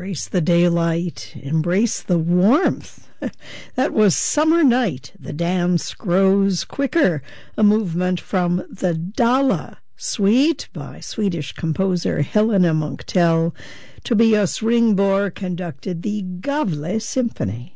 Embrace the daylight, embrace the warmth. That was Summer Night. The dance grows quicker, a movement from the Dala Suite by Swedish composer Helena Munktell. Tobias Ringborg conducted the Gavle Symphony.